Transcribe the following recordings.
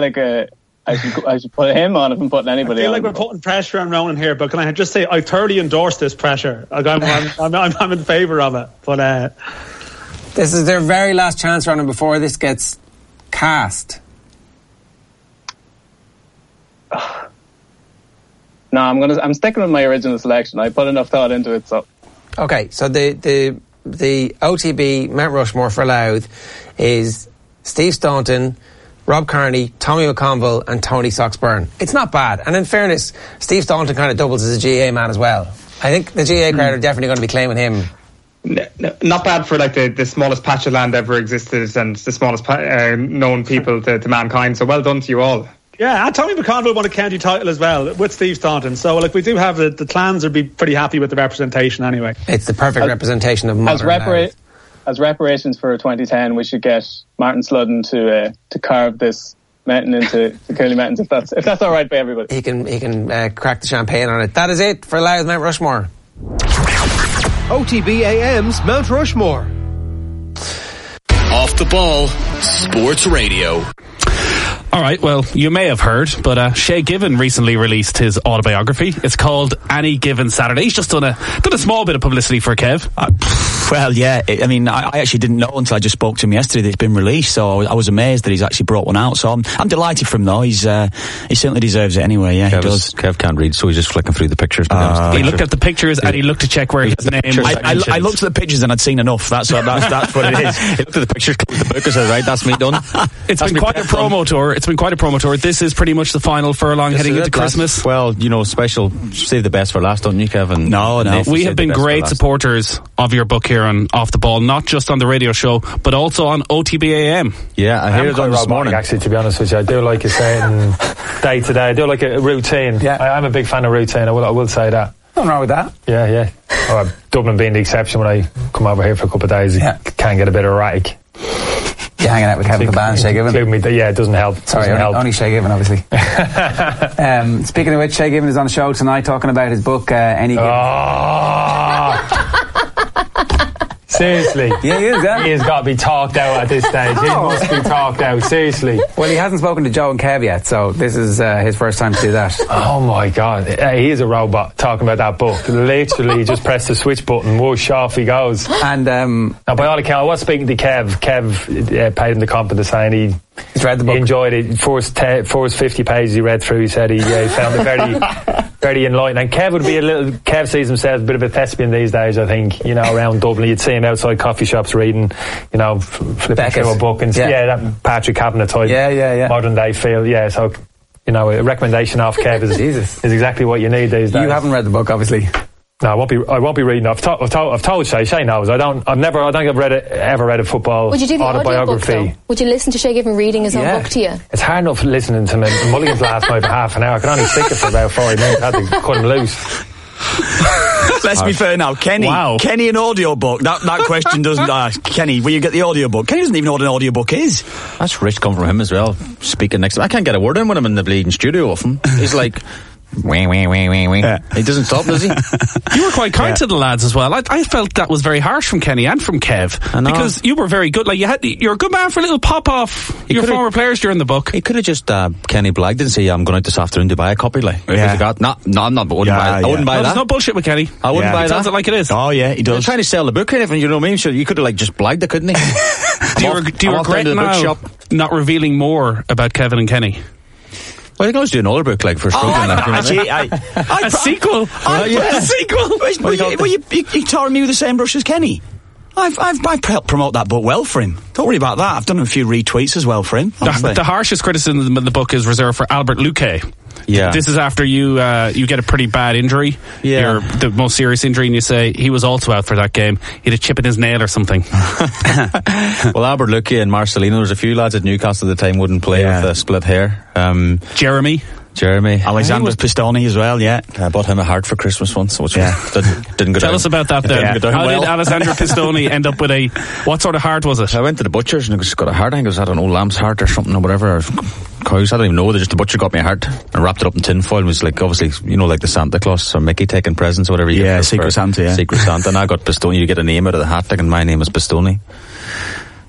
like I should put him on if I'm putting anybody on. I feel like we're putting pressure on Ronan here, but can I just say I thoroughly endorse this pressure. Like I'm in favour of it. But this is their very last chance, Ronan, before this gets cast. No, I'm sticking with my original selection. I put enough thought into it, so. Okay, so the OTB Mount Rushmore for Louth is Steve Staunton, Rob Kearney, Tommy McConville and Tony Sox Byrne. It's not bad. And in fairness, Steve Staunton kind of doubles as a GA man as well. I think the GA crowd are definitely going to be claiming him. No, not bad for like the smallest patch of land ever existed and the smallest known people to mankind. So well done to you all. Yeah, and Tommy McConville won a county title as well with Steve Staunton. So like we do have the clans would be pretty happy with the representation anyway. It's the perfect representation of modern As reparations for 2010, we should get Martin Sludden to carve this mountain into the Cooley Mountains, if that's all right by everybody. He can crack the champagne on it. That is it for Louth Mount Rushmore. OTB AM's Mount Rushmore. Off the Ball Sports Radio. All right, well, you may have heard, but Shay Given recently released his autobiography. It's called Any Given Saturday. He's just done a small bit of publicity for Kev. Well, yeah. I mean, I actually didn't know until I just spoke to him yesterday that it's been released. So I was amazed that he's actually brought one out. So I'm delighted for him, though. He certainly deserves it anyway. Yeah, he does. Kev can't read, so he's just flicking through the pictures. He looked at the pictures and he looked to check where his name was. I looked at the pictures and I'd seen enough. That's what it is. He looked at the pictures, closed the book, and said, "Right, that's me done." It's been quite a promo tour. This is pretty much the final furlong heading into Christmas. Well, special. Save the best for last, don't you, Kevin? No. We have been great supporters of your book here on Off the Ball, not just on the radio show, but also on OTB AM. Yeah, I heard it on this morning. Actually, to be honest with you, I do like a certain day to day. I do like a routine. Yeah. I'm a big fan of routine. I will say that. Nothing wrong with that. Yeah. Dublin being the exception when I come over here for a couple of days, it can get a bit erratic. You're hanging out with Kevin Caban, Shay Given. It doesn't help. Sorry, only Shay Given, obviously. Speaking of which, Shay Given is on the show tonight talking about his book, Any Given. Seriously. Yeah, he is, He has got to be talked out at this stage. He must be talked out, seriously. Well, he hasn't spoken to Joe and Kev yet, so this is his first time to do that. Oh my God. He is a robot talking about that book. Literally, just press the switch button, whoosh, off he goes. And now, by all accounts, I was speaking to Kev. Kev paid him the compliment saying he's read the book. He enjoyed it. First 50 pages he read through, he said he found it very, very enlightening. And Kev sees himself a bit of a thespian these days, I think, around Dublin. You'd see him outside coffee shops reading, flipping through a book. And that Patrick Kavanagh type modern day feel. Yeah, so, a recommendation off Kev is exactly what you need these days. You haven't read the book, obviously. No, I won't be reading. I've told Shay knows. I don't think I've ever read a football Would you do the autobiography. Audiobook, Would you listen to Shay Given reading his own book to you? It's hard enough listening to Mulligan's last night for half an hour. I could only stick it for about 5 minutes. I had to cut him loose. Let's be fair now, Kenny. Wow. Kenny, an audiobook. That question doesn't. Kenny, will you get the audiobook? Kenny doesn't even know what an audiobook is. That's rich coming from him as well. Speaking next to him, I can't get a word in when I'm in the bleeding studio with him. He's like. Wing. Yeah. He doesn't stop, does he? You were quite kind to the lads as well. I felt that was very harsh from Kenny and from Kev. Because you were very good. Like you're a good man for a little pop off your former players during the book. He could have just Kenny blagged and say, I'm going out this afternoon to buy a copy. Like, I'm not. I wouldn't buy that. There's no bullshit with Kenny. I wouldn't buy that. He tells it like it is. Oh yeah, he does. He's trying to sell the book or anything. You know what I mean? So you could have just blagged it, couldn't he? Do you regret now not revealing more about Kevin and Kenny? Well, I can always do another book for struggling. A sequel. A sequel. Well, you tore me with the same brush as Kenny. I've helped promote that book well for him. Don't worry about that. I've done a few retweets as well for him. The harshest criticism in the book is reserved for Albert Luque. Yeah. This is after you get a pretty bad injury. Yeah. The most serious injury, and you say he was also out for that game. He had a chip in his nail or something. Well, Albert Luque and Marcelino, there's a few lads at Newcastle at the time wouldn't play with split hair. Jeremy. Alexander Pistoni as well, yeah. I bought him a heart for Christmas once, which didn't go down. Tell us about that then. How did Alessandro Pistoni end up with what sort of heart was it? I went to the butcher's and it got a heart. I think it was, I don't know, lamb's heart or something or whatever. Or cows, I don't even know. The butcher got me a heart and wrapped it up in tinfoil and was like, obviously, like the Santa Claus or Mickey taking presents or whatever. Secret Santa, Secret Santa. And I got Pistoni. You get a name out of the hat, like, and my name is Pistoni.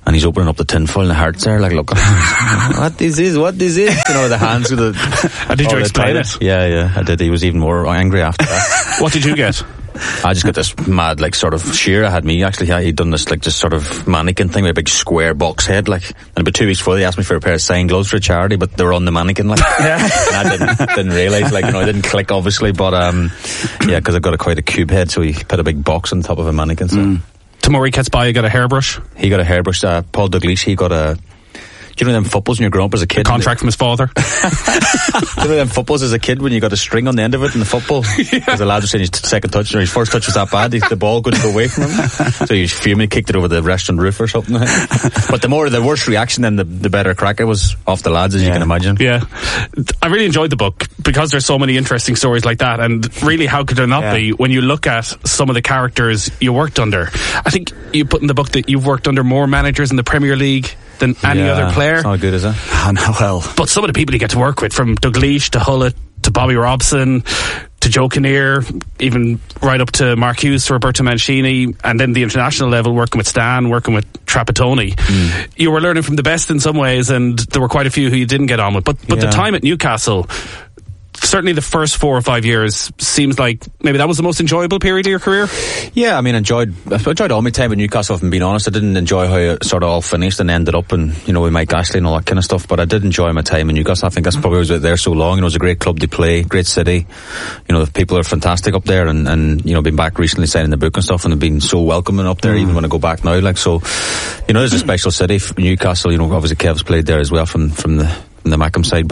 And he's opening up the tinfoil and the heart's there, like, look, what is this? You know, the hands with the... Did you explain it? Yeah, I did. He was even more angry after that. What did you get? I just got this mad, like, sort of Shearer had me, actually. He'd done this, like, just sort of mannequin thing with a big square box head, like, and about 2 weeks before they asked me for a pair of sign gloves for a charity, but they were on the mannequin, like. Yeah. And I didn't realise, like, you know, I didn't click, obviously, but, yeah, because I've got quite a cube head, so he put a big box on top of a mannequin, so. Tamori Ketsbaia got a hairbrush? He got a hairbrush. Paul Dalglish, he got a... Do you know them footballs when you're growing up as a kid? A contract from his father. Do you know them footballs as a kid when you got a string on the end of it in the football? Because the lad was saying his second touch, or his first touch was that bad, the ball couldn't go away from him. So he was fuming, kicked it over the restaurant roof or something. But the worse reaction, then the better crack it was off the lads, as you can imagine. Yeah. I really enjoyed the book because there's so many interesting stories like that, and really, how could there not be when you look at some of the characters you worked under? I think you put in the book that you've worked under more managers in the Premier League than any other player. It's not good, is it? I know, well. But some of the people you get to work with, from Dalglish to Hullett to Bobby Robson to Joe Kinnear, even right up to Mark Hughes to Roberto Mancini, and then the international level, working with Stan, working with Trapattoni. You were learning from the best in some ways, and there were quite a few who you didn't get on with. But the time at Newcastle, certainly the first 4 or 5 years, seems like maybe that was the most enjoyable period of your career. Yeah, I mean, I enjoyed all my time at Newcastle, if I'm being honest. I didn't enjoy how it sort of all finished and ended up, and, you know, with Mike Ashley and all that kind of stuff, but I did enjoy my time in Newcastle. I think that's probably why I was there so long. You know, it was a great club to play, great city. You know, the people are fantastic up there, and you know, been back recently signing the book and stuff, and they've been so welcoming up there, even when I go back now, like, so, you know, there's a special city, Newcastle. You know, obviously Kev's played there as well from the Mackham side,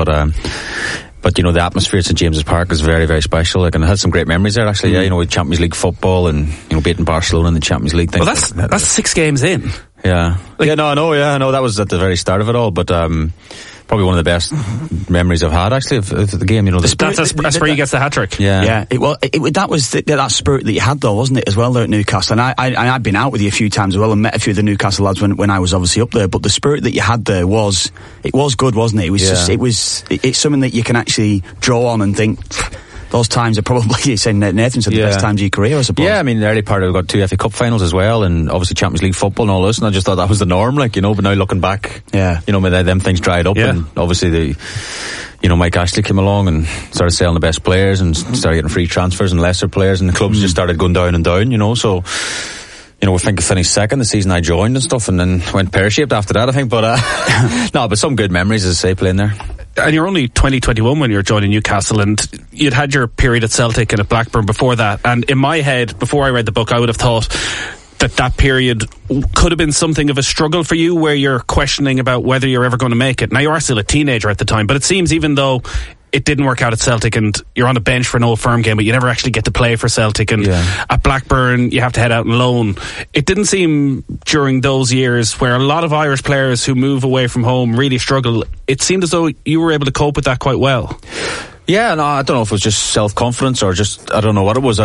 but, you know, the atmosphere at St James's Park is very, very special. Like, and I had some great memories there, actually. Yeah, you know, with Champions League football and, you know, beating Barcelona in the Champions League thing. Well, that's 6 games in. Yeah. Like, I know. That was at the very start of it all. But, probably one of the best memories I've had, actually, of the game. You know, that's where he gets the hat-trick. Yeah. That was that spirit that you had, though, wasn't it, as well, there at Newcastle? And I've been out with you a few times as well, and met a few of the Newcastle lads when I was obviously up there. But the spirit that you had there was good, wasn't it? It was it's something that you can actually draw on and think, those times are probably, you said, Nathan said, the best times of your career, I suppose. Yeah, I mean, the early part, we've got 2 FA Cup finals as well, and obviously Champions League football and all this, and I just thought that was the norm, like, you know, but now looking back, you know, them things dried up, and obviously you know, Mike Ashley came along and started selling the best players and started getting free transfers and lesser players, and the clubs just started going down and down, you know, so, you know, we think I finished second the season I joined and stuff, and then went pear-shaped after that, I think, but no, but some good memories, as I say, playing there. And you're only 2021 when you're joining Newcastle, and you'd had your period at Celtic and at Blackburn before that. And in my head, before I read the book, I would have thought that period could have been something of a struggle for you, where you're questioning about whether you're ever going to make it. Now, you are still a teenager at the time, but it seems, even though it didn't work out at Celtic and you're on the bench for an Old Firm game, but you never actually get to play for Celtic, and at Blackburn you have to head out on loan. It didn't seem, during those years where a lot of Irish players who move away from home really struggle, it seemed as though you were able to cope with that quite well. Yeah, no, I don't know if it was just self-confidence or just, I don't know what it was.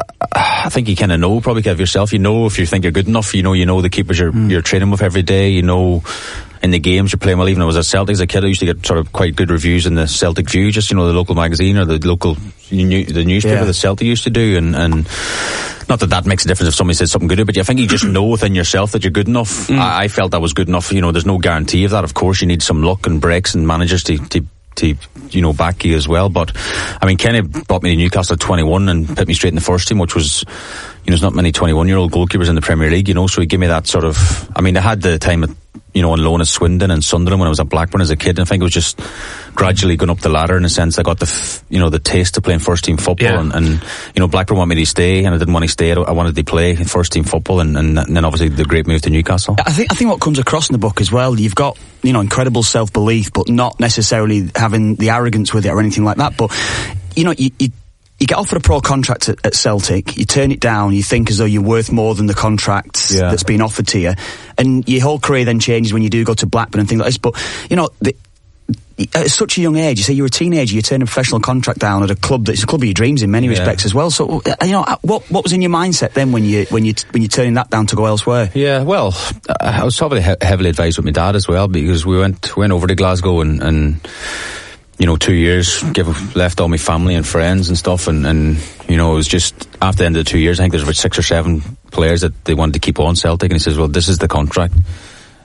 I think you kind of know, probably, Kev, yourself. You know if you think you're good enough. You know the keepers you're training with every day. You know, in the games you're playing well. Even when I was at Celtic as a kid, I used to get sort of quite good reviews in the Celtic View, just, you know, the local magazine or the local the newspaper that Celtic used to do, and not that makes a difference if somebody says something good, but I think you just know within yourself that you're good enough. I felt I was good enough. You know, there's no guarantee of that. Of course, you need some luck and breaks and managers to you know, back you as well. But I mean, Kenny brought me to Newcastle at 21 and put me straight in the first team, which was, you know, there's not many 21-year-old goalkeepers in the Premier League, you know, so he gave me that sort of, I mean, I had the time at, you know, on loan at Swindon and Sunderland when I was at Blackburn as a kid, and I think it was just gradually going up the ladder, in a sense. I got the taste to playing first team football, and you know, Blackburn wanted me to stay, and I didn't want to stay. I wanted to play first team football, and then obviously the great move to Newcastle. I think what comes across in the book as well, you've got, you know, incredible self-belief, but not necessarily having the arrogance with it or anything like that. But, you know, you get offered a pro contract at Celtic, you turn it down, you think as though you're worth more than the contract that's been offered to you, and your whole career then changes when you do go to Blackburn and things like this. But, you know, at such a young age, you say you're a teenager, you turn a professional contract down at a club that's a club of your dreams in many respects as well. So, you know, what was in your mindset then when you're turning that down to go elsewhere? Yeah, well, I was probably heavily advised with my dad as well, because we went over to Glasgow and you know, 2 years, left all my family and friends and stuff, and you know, it was just after the end of the 2 years, I think there's about 6 or 7 players that they wanted to keep on Celtic, and he says, well, this is the contract.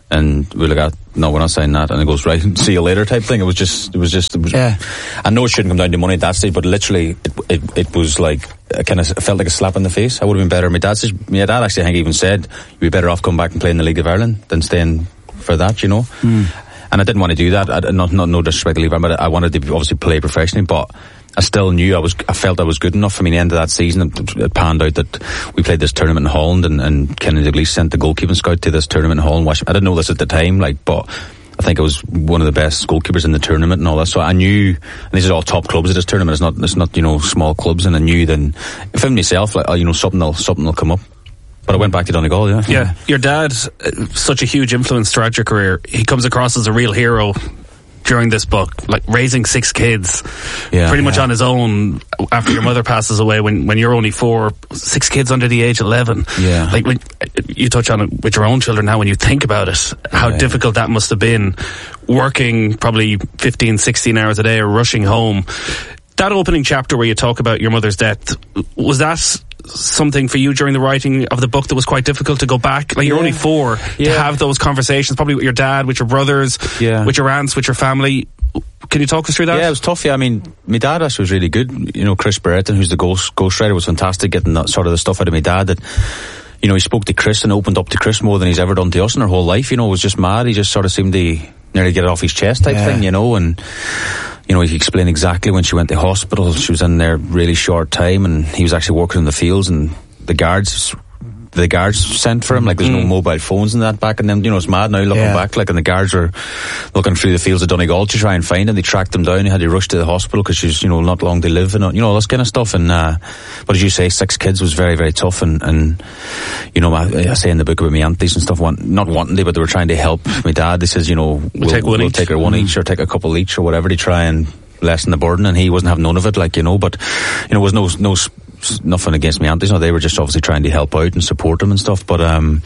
And we look at, no, we're not saying that. And it goes, right, see you later type thing. It was. Yeah. I know it shouldn't come down to money at that stage, but literally, it was like, I kind of felt like a slap in the face. I would have been better. My dad actually, I think, even said, you'd be better off coming back and playing in the League of Ireland than staying for that, you know. And I didn't want to do that. Not no disrespect to League of Ireland, but I wanted to obviously play professionally, but I still knew I felt I was good enough. I mean, the end of that season, it panned out that we played this tournament in Holland, and Kennedy Dalglish sent the goalkeeping scout to this tournament in Holland. I didn't know this at the time, but I think I was one of the best goalkeepers in the tournament and all that. So I knew, and these are all top clubs at this tournament. It's not small clubs, and I knew then, for myself, something will come up. But I went back to Donegal, yeah. Yeah, your dad, such a huge influence throughout your career. He comes across as a real hero during this book, like raising 6 kids, pretty much on his own after your mother passes away when you're only 4, 6 kids under the age of 11. Yeah. Like when you touch on it with your own children now, when you think about it, how difficult that must have been, working probably 15, 16 hours a day or rushing home. That opening chapter where you talk about your mother's death, was that something for you during the writing of the book that was quite difficult to go back? Like, you're only 4, to have those conversations, probably with your dad, with your brothers, with your aunts, with your family. Can you talk us through that? Yeah, it was tough. Yeah, I mean, my dad actually was really good. You know, Chris Brereton, who's the ghostwriter, was fantastic, getting that sort of the stuff out of my dad. That, you know, he spoke to Chris and opened up to Chris more than he's ever done to us in our whole life. You know, it was just mad. He just sort of seemed to nearly get it off his chest type thing, you know, and you know, he explained exactly when she went to hospital. She was in there really short time, and he was actually working in the fields, and the guards sent for him. Like, there's no mobile phones and that back in them. You know, it's mad now looking back. Like, and the guards were looking through the fields of Donegal to try and find him. They tracked him down. He had to rush to the hospital because she's, you know, not long to live, and you know, all this kind of stuff. And but as you say, 6 kids was very, very tough. And you know, I say in the book about my aunties and stuff, not wanting to, but they were trying to help my dad. They says, you know, we'll take her one each, or take a couple each, or whatever, to try and lessen the burden. And he wasn't having none of it, like, you know. But you know, there was no nothing against my aunties. No, they were just obviously trying to help out and support them and stuff. But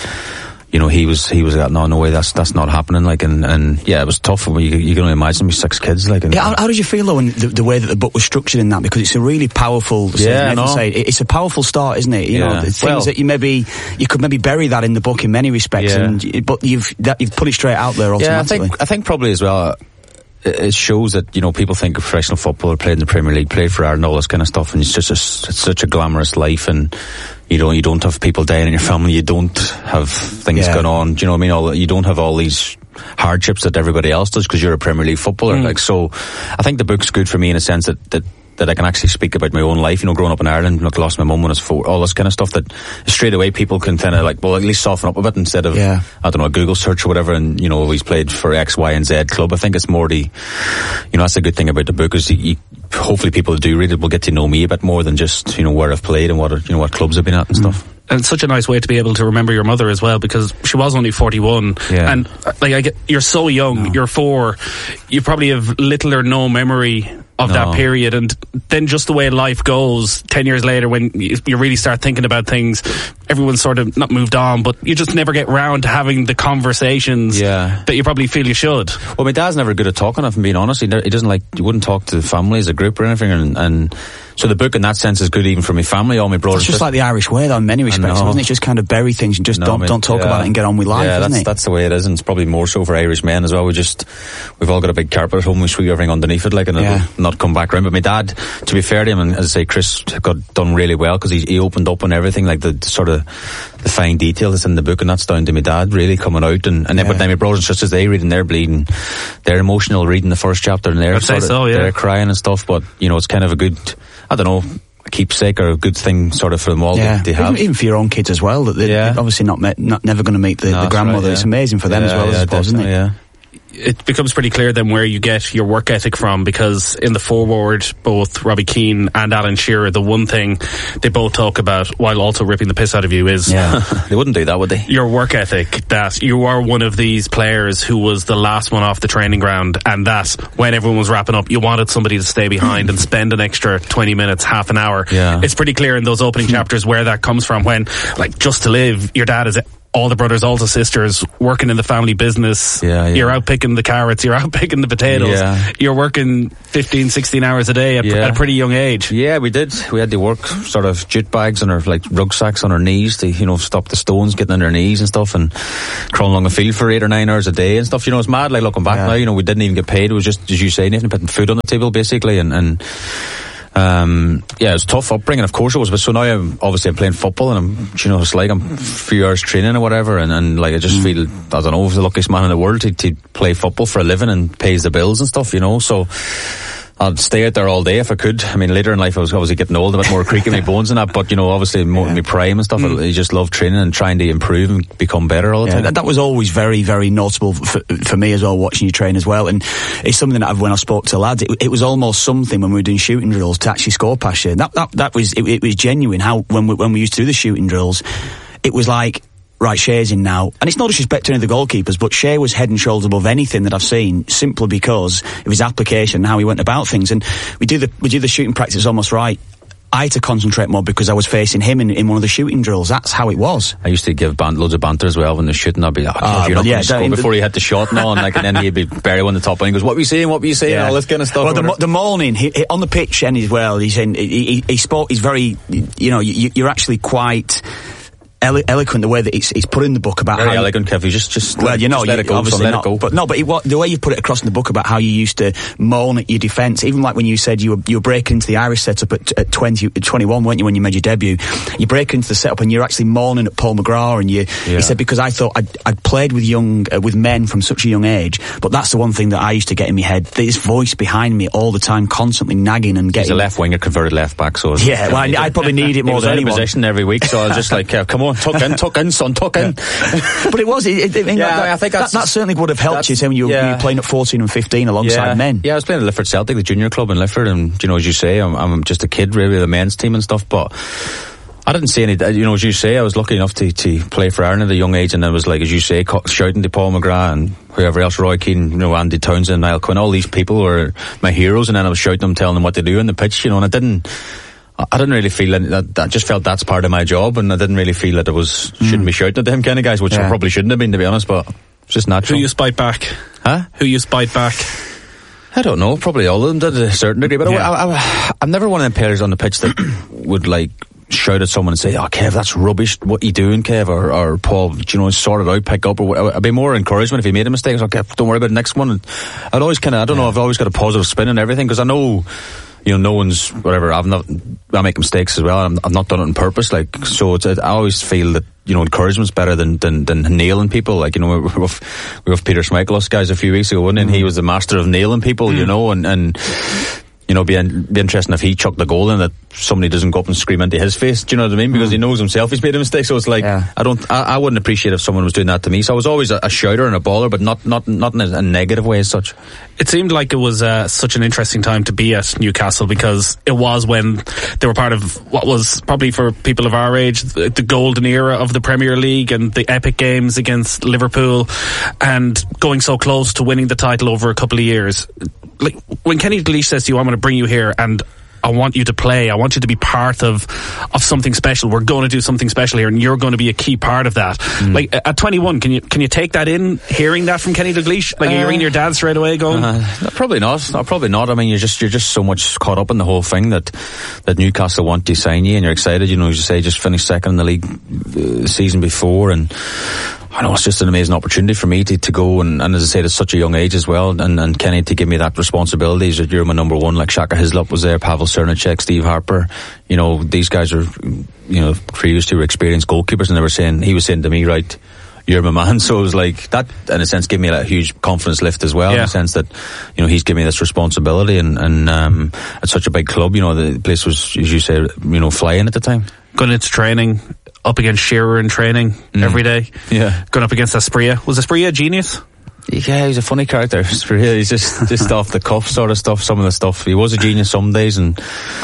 you know, he was like, no way, that's not happening. Like, and yeah, it was tough. You can only imagine me 6 kids. Like, and how did you feel though, in the way that the book was structured in that? Because it's a really powerful. It's a powerful start, isn't it? You know, the things that you could maybe bury that in the book in many respects, but you've put it straight out there automatically. Yeah, I think probably as well. It shows that, you know, people think of professional footballer, played in the Premier League, played for Ireland, all this kind of stuff, and it's such a glamorous life, and you don't have people dying in your family, you don't have things going on, do you know what I mean? You don't have all these hardships that everybody else does because you're a Premier League footballer. Like, so I think the book's good for me in a sense that I can actually speak about my own life, you know, growing up in Ireland, like, lost my mum when I was 4, all this kind of stuff, that straight away people can kind of like, well, at least soften up a bit instead of, I don't know, a Google search or whatever, and, you know, he's played for X, Y, and Z club. I think it's more you know, that's the good thing about the book, is hopefully people who do read it will get to know me a bit more than just, you know, where I've played and what clubs I've been at and stuff. And it's such a nice way to be able to remember your mother as well, because she was only 41. And like, you're so young, you're 4, you probably have little or no memory of that period, and then just the way life goes 10 years later, when you really start thinking about things, everyone's sort of not moved on, but you just never get round to having the conversations that you probably feel you should. Well, my dad's never good at talking, if I'm being honest. He doesn't he wouldn't talk to the family as a group or anything, and so the book in that sense is good even for my family, all my brothers. It's just like the Irish way though, in many respects, isn't it? Just kind of bury things and just don't talk about it and get on with life, isn't it? That's the way it is, and it's probably more so for Irish men as well. We've all got a big carpet at home, we sweep everything underneath it, like, and it'll not come back around. But my dad, to be fair to him, and as I say, Chris got done really well, because he opened up on everything, like the sort of the fine detail that's in the book, and that's down to my dad really coming out, and then but then my brothers and sisters, they read and they're bleeding, they're emotional reading the first chapter, and they're crying and stuff. But you know, it's kind of a good, I don't know, a keepsake or a good thing sort of for them all to have. Even for your own kids as well, that they're obviously not never going to meet the grandmother. Right, it's amazing for them as well, I suppose, isn't it? Yeah. It becomes pretty clear then where you get your work ethic from, because in the foreword, both Robbie Keane and Alan Shearer, the one thing they both talk about, while also ripping the piss out of you, is they wouldn't do that, would they? Your work ethic, that you are one of these players who was the last one off the training ground, and that when everyone was wrapping up, you wanted somebody to stay behind and spend an extra 20 minutes, half an hour. It's pretty clear in those opening chapters where that comes from, when, like, Just to Live, your dad is all the brothers, all the sisters working in the family business. You're out picking the carrots, you're out picking the potatoes. You're working 15, 16 hours a day at a pretty young age. Yeah, we did. We had to work sort of jute bags and our like rucksacks on our knees to, you know, stop the stones getting on our knees and stuff, and crawling along a field for 8 or 9 hours a day and stuff. You know, it's mad, like, looking back now. You know, we didn't even get paid. It was just, as you say, Nathan, putting food on the table basically, and it was a tough upbringing, of course it was, but so now I'm playing football, and I'm, you know, it's like I'm a few hours training or whatever, and like I just feel, I don't know, I was the luckiest man in the world to play football for a living and pays the bills and stuff, you know, so I'd stay out there all day if I could. I mean, later in life I was obviously getting old, a bit more creak in my bones and that, but, you know, obviously in my prime and stuff, I just love training and trying to improve and become better all the time. That was always very, very noticeable for me as well, watching you train as well, and it's something that when I spoke to lads, it was almost something when we were doing shooting drills to actually score past you. That was, it was genuine how, when we used to do the shooting drills, it was like, right, Shea's in now. And it's no disrespect to any of the goalkeepers, but Shea was head and shoulders above anything that I've seen, simply because of his application and how he went about things. And we do the shooting practice almost right. I had to concentrate more because I was facing him in one of the shooting drills. That's how it was. I used to give loads of banter as well when they're shooting. I'd be like, you're not going to score before he had the shot now, and then he'd be buried on the top, and he goes, what were you saying, all this kind of stuff. Well, the morning, he on the pitch, and as well, he's very, you know, you're actually quite eloquent the way that it's put in the book about very how elegant, Kev. You just well, you know, let it go. Obviously let not, it go. But the way you put it across in the book about how you used to moan at your defence, even like when you said you were breaking into the Irish setup at 21, weren't you, when you made your debut? You break into the setup and you're actually moaning at Paul McGrath, and he said, because I thought I'd played with men from such a young age, but that's the one thing that I used to get in my head. This voice behind me all the time, constantly nagging and getting. He's a left winger, converted left back, so well, I probably need it more than anyone. Position every week, so I was just like, come on, tuck in, son, tuck in. But it was. I think that certainly would have helped you when you were playing at 14 and 15 alongside men. Yeah, I was playing at Lifford Celtic, the junior club in Lifford, and, you know, as you say, I'm just a kid really, the men's team and stuff, but I didn't see any, you know, as you say, I was lucky enough to play for Ireland at a young age, and I was like, as you say, shouting to Paul McGrath and whoever else, Roy Keane, you know, Andy Townsend, Niall Quinn, all these people were my heroes, and then I was shouting them, telling them what to do on the pitch, you know, and I didn't really feel that. I just felt that's part of my job, and I didn't really feel that shouldn't be shouting at them kind of guys, which I probably shouldn't have been, to be honest, but it's just natural. Who you spite back? Huh? Who you spite back? I don't know, probably all of them did to a certain degree, but I'm never one of them players on the pitch that would like shout at someone and say, oh, Kev, that's rubbish, what are you doing, Kev, or Paul, you know, sort it out, pick up, or I'd be more encouragement if he made a mistake. I was like, don't worry about the next one. And I'd always I don't know, I've always got a positive spin and everything, because I know, you know, no one's whatever. I make mistakes as well. I've not done it on purpose. Like, so I always feel that, you know, encouragement's better than nailing people. Like, you know, we were with Peter Schmeichel guys a few weeks ago, wasn't he? And he was the master of nailing people, you know, and you know, be interesting if he chucked the goal in, that somebody doesn't go up and scream into his face. Do you know what I mean? Because he knows himself he's made a mistake. So it's like, I wouldn't appreciate if someone was doing that to me. So I was always a shouter and a baller, but not in a negative way as such. It seemed like it was such an interesting time to be at Newcastle, because it was when they were part of what was probably, for people of our age, the golden era of the Premier League and the epic games against Liverpool, and going so close to winning the title over a couple of years. Like, when Kenny Dalglish says to you, I'm going to bring you here and I want you to play, I want you to be part of something special, we're going to do something special here, and you're going to be a key part of that. Like, at 21, can you take that in, hearing that from Kenny Dalglish? Like, are you ringing your dad straight away going? Probably not. I mean, you're just so much caught up in the whole thing that Newcastle want to sign you, and you're excited, you know, as you say, just finished second in the league season before, and I know it's just an amazing opportunity for me to go, and as I said, at such a young age as well, and Kenny to give me that responsibility, that you're my number one. Like, Shaka Hislop was there, Pavel Cernacek, Steve Harper, you know, these guys are, you know, previously were experienced goalkeepers, and he was saying to me, right, you're my man. So it was like, that in a sense gave me a huge confidence lift as well, in the sense that, you know, he's giving me this responsibility, and at such a big club, you know, the place was, as you say, you know, flying at the time. Going into training, up against Shearer in training every day. Yeah. Going up against Asprilla. Was Asprilla a genius? Yeah, he's a funny character. Asprilla, he's just off the cuff sort of stuff, some of the stuff. He was a genius some days, and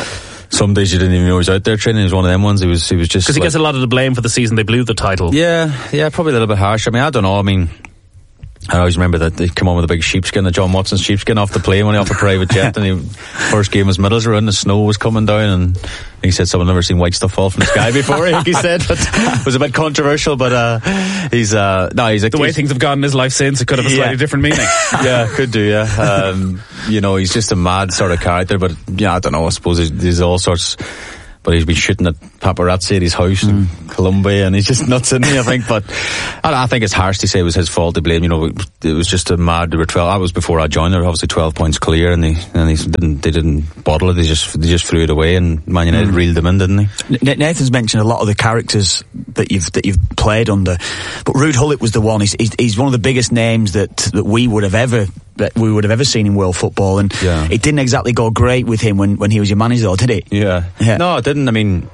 some days you didn't even know he was out there training. He was one of them ones. He was just... Because he gets a lot of the blame for the season they blew the title. Yeah, probably a little bit harsh. I mean, I don't know. I mean, I always remember that they come on with a big sheepskin, the John Watson sheepskin, off the plane when he off a private jet, and First game was Middlesbrough, and the snow was coming down, and he said someone never seen white stuff fall from the sky before. I think he said, but it was a bit controversial. But he's the way things have gone in his life since, it could have a slightly different meaning. Yeah, could do. Yeah, he's just a mad sort of character. But yeah, I don't know. I suppose there's all sorts. But he's been shooting at paparazzi at his house in Colombia, and he's just nuts in me, I think. But I think it's harsh to say it was his fault to blame. It was just a mad. They were 12. That was before I joined. They were obviously 12 points clear, and they didn't bottle it. They just threw it away, and Man United reeled them in, didn't they? Nathan's mentioned a lot of the characters that you've played under, but Ruud Gullit was the one. He's one of the biggest names that we would have ever seen in world football, and it didn't exactly go great with him when he was your manager, though, did it? Yeah. No, it didn't. I mean,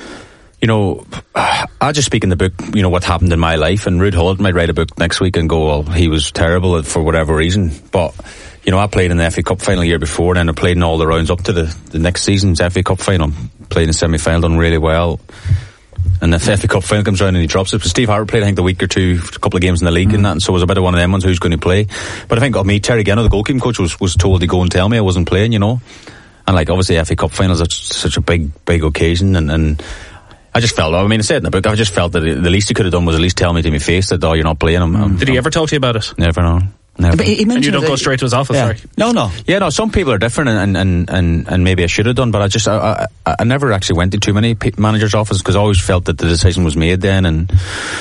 I just speak in the book, what happened in my life, and Ruud Gullit might write a book next week and go, well, he was terrible for whatever reason. But, I played in the FA Cup final the year before, and then I played in all the rounds up to the next season's FA Cup final. Played in the semi-final, done really well. And the FA Cup final comes around and he drops it. But Steve Harper played, I think, the week or two, a couple of games in the league and that, and so it was a bit of one of them ones who's going to play. But I think Terry Geno, the goalkeeping coach, was told to go and tell me I wasn't playing, And obviously the FA Cup finals are such a big occasion, and I just felt, I said in the book, I just felt that the least he could have done was at least tell me to my face that, you're not playing. Did he ever talk to you about it? Never, no. Never. But he and you don't go straight to his office, sorry. No. Yeah, no, some people are different, and maybe I should have done, but I never actually went to too many managers' offices, because I always felt that the decision was made then, and,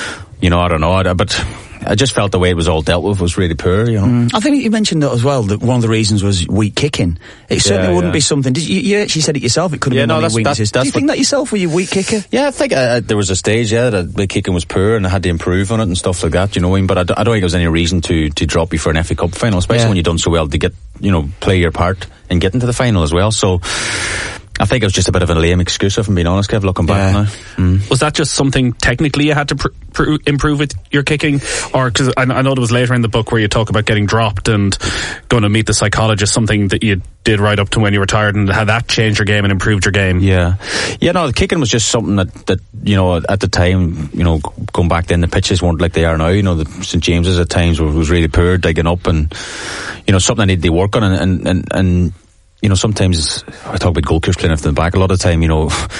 I don't know, but I just felt the way it was all dealt with was really poor, I think you mentioned that as well, that one of the reasons was weak kicking. It certainly wouldn't be something. You actually said it yourself, it could have been one of your weaknesses. Do you think that yourself, were you weak kicker? Yeah, I think there was a stage, that the kicking was poor and I had to improve on it and stuff like that, but I don't think there was any reason to drop you for an FA Cup final, especially when you've done so well to get, play your part and get into the final as well. So I think it was just a bit of a lame excuse, if I'm being honest, Kev, looking back now. Was that just something technically you had to improve with your kicking? Or, because I know there was later in the book where you talk about getting dropped and going to meet the psychologist, something that you did right up to when you retired, and had that changed your game and improved your game? Yeah, no, the kicking was just something that at the time, going back then, the pitches weren't like they are now. The St James's at times was really poor, digging up, and, something I needed to work on, and sometimes I talk about goalkeepers playing off the back. A lot of the time,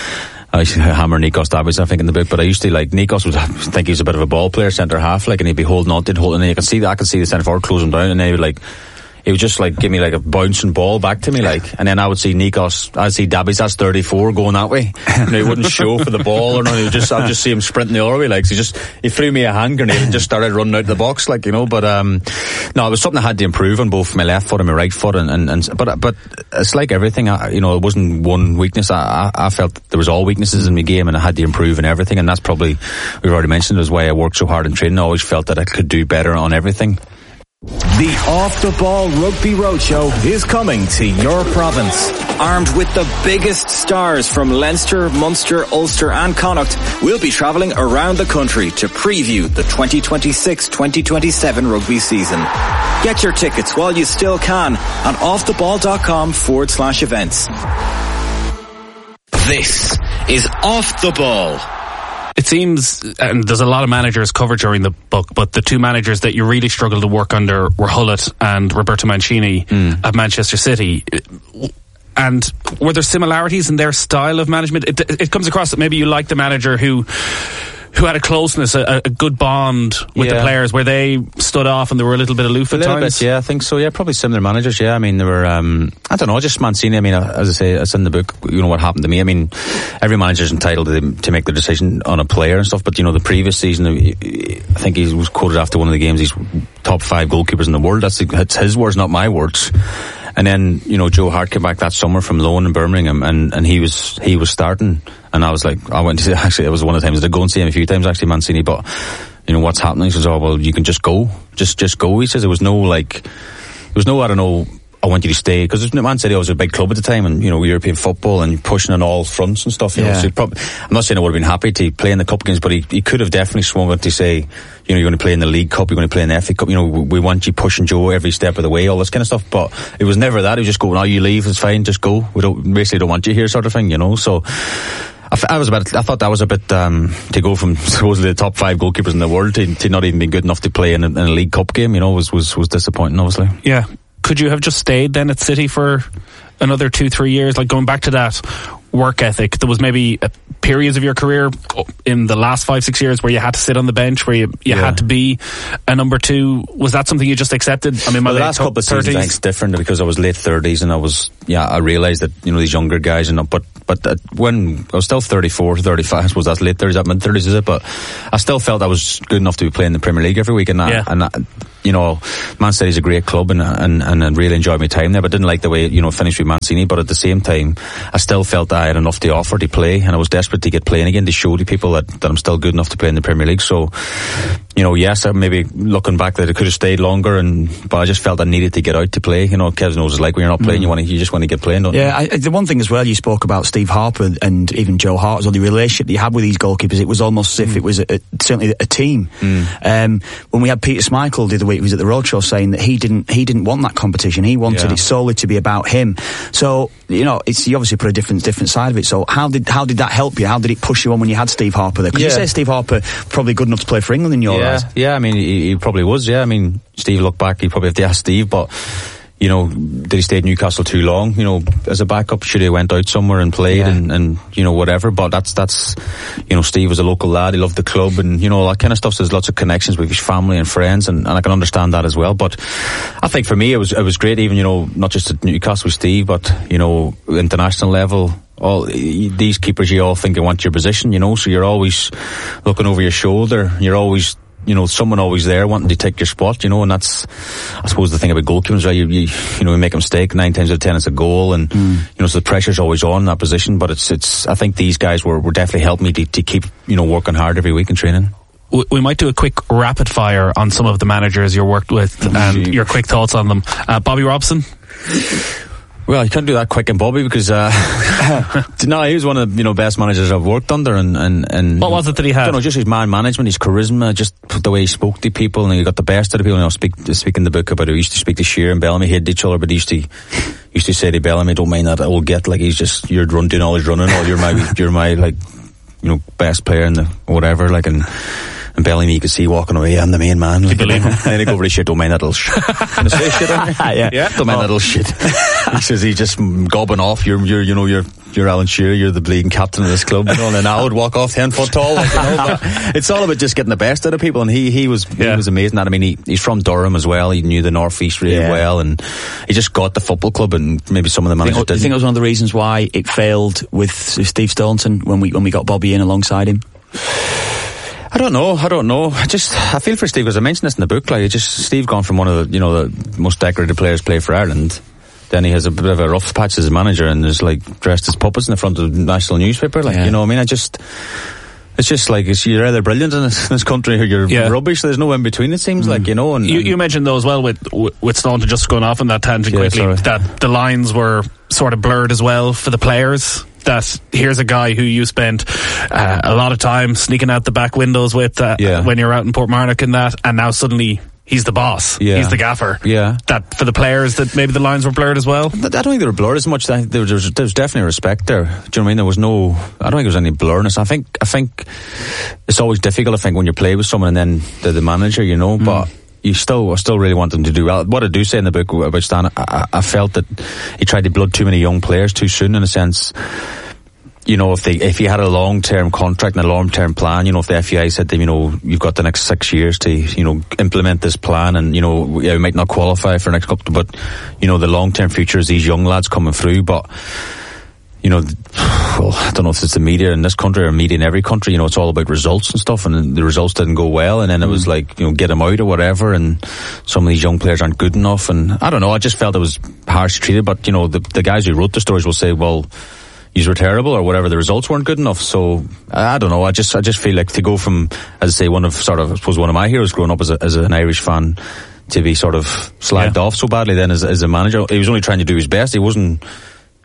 I used to hammer Nikos Davies, I think, in the book, but I used to, Nikos I think he was a bit of a ball player, centre half, and he'd be holding on, and I could see the centre forward close him down, and then he would just give me a bouncing ball back to me, and then I would see Nikos, I'd see Davies, that's 34, going that way. He wouldn't show for the ball or nothing. I'd just see him sprinting the other way, so he threw me a hand grenade and just started running out the box, but no, it was something I had to improve on, both my left foot and my right foot, but it's like everything, it wasn't one weakness. I felt there was all weaknesses in my game, and I had to improve in everything, and that's probably, we've already mentioned, is why I worked so hard in training. I always felt that I could do better on everything. The Off the Ball Rugby Roadshow is coming to your province. Armed with the biggest stars from Leinster, Munster, Ulster and Connacht, we'll be travelling around the country to preview the 2026-2027 rugby season. Get your tickets while you still can on offtheball.com/events. This is Off the Ball. It seems, and there's a lot of managers covered during the book, but the two managers that you really struggled to work under were Gullit and Roberto Mancini at Manchester City. And were there similarities in their style of management? It comes across that maybe you like the manager who had a closeness, a good bond with the players, where they stood off and they were a little bit aloof at times. I think so. Yeah, probably similar managers. Yeah, they were. I don't know, just Mancini. As I say, it's in the book. What happened to me. Every manager's entitled to make the decision on a player and stuff. But the previous season, I think he was quoted after one of the games, he's top 5 goalkeepers in the world. That's his words, not my words. And then, Joe Hart came back that summer from loan in Birmingham, and he was starting. And I was I went to, actually, it was one of the times I did go and see him a few times, actually, Mancini, but, what's happening? He says, you can just go. Just go. He says, there was no, I don't know, I want you to stay, because Man City was a big club at the time, and European football and pushing on all fronts and stuff. So I'm not saying I would have been happy to play in the cup games, but he could have definitely swung it to say, you're going to play in the League Cup, you're going to play in the FA Cup. We want you pushing Joe every step of the way, all this kind of stuff. But it was never that. He was just going, you leave, it's fine, just go. We don't want you here, sort of thing. So I thought that was a bit to go from supposedly the top 5 goalkeepers in the world to not even be good enough to play in a League Cup game. Was disappointing, obviously. Yeah. could you have just stayed then at City for another 2-3 years? Like, going back to that work ethic, there was maybe periods of your career in the last 5-6 years where you had to sit on the bench, where you had to be a number 2. Was that something you just accepted? I mean, the last couple of seasons I think it's different because I was late 30s and I realised that, you know, these younger guys, and but when I was still 34, 35, I suppose that's late 30s, that mid 30s, is it? But I still felt I was good enough to be playing the Premier League every week, and you know, Man City's a great club, and I really enjoyed my time there, but didn't like the way, you know, it finished with Mancini. But at the same time, I still felt that I had enough to offer to play, and I was desperate to get playing again, to show to people that I'm still good enough to play in the Premier League. So, you know, yes, maybe looking back that I could have stayed longer, but I just felt I needed to get out to play. You know, Kev knows it's like when you're not playing, you just want to get playing, don't you? Yeah, the one thing as well, you spoke about Steve Harper and even Joe Hart, or the relationship that you had with these goalkeepers. It was almost as if it was certainly a team. When we had Peter Schmeichel the other week, he was at the Roadshow saying that he didn't want that competition. He wanted it solely to be about him. So, you know, you obviously put a different side of it. So how did that help you? How did it push you on when you had Steve Harper there? Because you say Steve Harper probably good enough to play for England in your eyes. Yeah, I mean, he probably was. Yeah, I mean, Steve, look back, you probably have to ask Steve, but, you know, did he stay at Newcastle too long? You know, as a backup, should he have went out somewhere and played and you know, whatever. But that's you know, Steve was a local lad. He loved the club, and, you know, all that kind of stuff. So there's lots of connections with his family and friends, and I can understand that as well. But I think for me, it was great, even, you know, not just at Newcastle with Steve, but, you know, international level. All these keepers, you all think they want your position, you know, so you're always looking over your shoulder. You're always, you know, someone always there wanting to take your spot, you know, and that's, I suppose, the thing about goalkeepers, right? You know, you make a mistake, 9 times out of 10 it's a goal, and you know, so the pressure's always on that position. But it's I think these guys were definitely helping me to keep, you know, working hard every week in training. We might do a quick rapid fire on some of the managers you worked with and your quick thoughts on them. Bobby Robson. Well, you can't do that quick in Bobby because no, he was one of the, you know, best managers I've worked under, and what was it that he had? I don't know, just his man management, his charisma, just the way he spoke to people, and he got the best out of people. You know, speak in the book about it. He used to speak to Shearer and Bellamy, hated each other, but he used to say to Bellamy, "Don't mind that old get, like, you're doing all his running, or you're my like, you know, best player in the whatever, like." And Bellamy, you could see walking away, I'm the main man. Like, and then he go over to shit, don't mind that little shit. Can I say shit on you? Yeah. Don't mind that little shit. He says he's just gobbing off. You're Alan Shearer, you're the bleeding captain of this club, you know, and then I would walk off 10 foot tall, like, you know, but it's all about just getting the best out of people, and he was amazing at it. I mean, he's from Durham as well, he knew the North East really well, and he just got the football club, and maybe some of the managers didn't. Do you think it was one of the reasons why it failed with Steve Staunton when we got Bobby in alongside him? I don't know. I feel for Steve, because I mentioned this in the book. Like, Steve gone from one of the, you know, the most decorated players play for Ireland. Then he has a bit of a rough patch as a manager, and is like dressed as puppets in the front of the national newspaper. Like, you know what I mean? It's just like, you're either brilliant in this country or you're rubbish. There's no in between, it seems like, you know. And you mentioned though as well with Staunton, just going off on that tangent quickly, that the lines were sort of blurred as well for the players. That here's a guy who you spent a lot of time sneaking out the back windows with when you're out in Portmarnock and that, and now suddenly he's the boss. He's the gaffer. That for the players, that maybe the lines were blurred as well. I don't think they were blurred as much. There was definitely respect there. Do you know what I mean? There was no. I don't think there was any blurriness. I think it's always difficult, I think, when you play with someone and then they're the manager, you know, but. I still really want them to do well. What I do say in the book about Stan, I felt that he tried to blood too many young players too soon, in a sense. You know, if he had a long-term contract and a long-term plan, you know, if the FAI said to him, you know, you've got the next 6 years to, you know, implement this plan, and, you know, we might not qualify for next couple, but, you know, the long-term future is these young lads coming through. But, you know, well, I don't know if it's the media in this country or media in every country, you know, it's all about results and stuff, and the results didn't go well, and then it was like, you know, get them out or whatever, and some of these young players aren't good enough, and I don't know, I just felt it was harsh treated. But, you know, the guys who wrote the stories will say, well, these were terrible or whatever, the results weren't good enough. So I don't know, I just feel like to go from, as I say, one of my heroes growing up as an Irish fan, to be sort of slagged off so badly then as a manager. He was only trying to do his best. He wasn't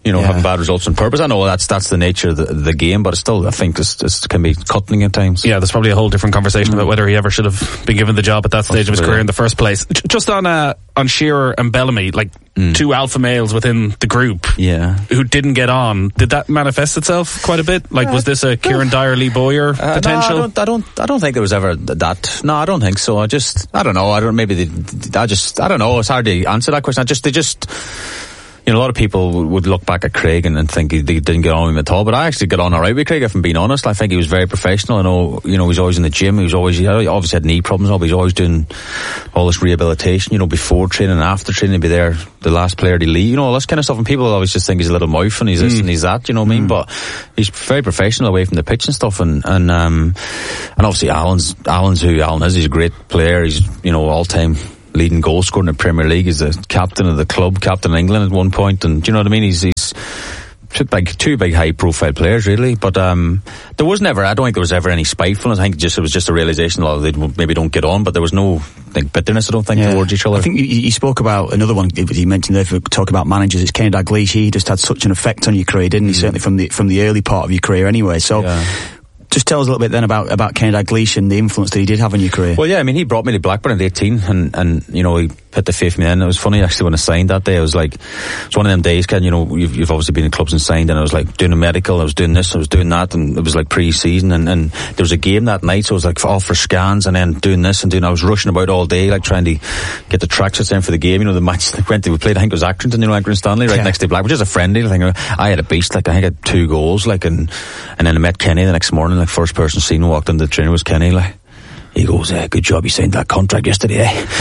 having bad results on purpose. I know that's the nature of the game, but it's still, I think it can be cutting at times. Yeah, there's probably a whole different conversation about whether he ever should have been given the job at that stage of his career in the first place. Just on Shearer and Bellamy, like two alpha males within the group who didn't get on, did that manifest itself quite a bit? Like, was this a Kieran Dyer, Lee Bowyer potential? No, I don't think there was ever that. No, I don't think so. I don't know. I don't know. It's hard to answer that question. A lot of people would look back at Craig and think he didn't get on with him at all, but I actually got on alright with Craig, if I'm being honest. I think he was very professional. I know, he was always in the gym. He obviously had knee problems, but he's always doing all this rehabilitation, before training and after training, to be there, the last player to leave, all this kind of stuff. And people always just think he's a little mouth and he's this and he's that, you know what I mean? But he's very professional away from the pitch and stuff. And obviously Alan's who Alan is. He's a great player. He's, all-time leading goal scorer in the Premier League. He's the captain of the club, captain of England at one point, and do you know what I mean? He's two big high profile players really, but there was never, I don't think there was ever any spitefulness. I think it was just a realisation they maybe don't get on, but there was no bitterness, I don't think, towards each other. I think you spoke about another one you mentioned there, if we talk about managers, it's Kenny Dalglish. He just had such an effect on your career, didn't he? Certainly from the early part of your career anyway. So just tell us a little bit then about Kenny Dalglish and the influence that he did have on your career. Well, he brought me to Blackburn at 18 and he put the faith in me in. It was funny actually when I signed that day. I was like, it's one of them days, Ken, you've obviously been in clubs and signed, and I was like doing a medical, I was doing this, I was doing that, and it was like pre-season and there was a game that night, so I was like off for scans and then doing this and I was rushing about all day, like trying to get the tracksuits in for the game. The match we played, I think it was Accrington, Accrington Stanley, right next to Blackburn, which is a friendly thing. I had a beast, I think I had 2 goals, and then I met Kenny the next morning, first person seen walked in the trainer was Kenny, he goes, good job you signed that contract yesterday,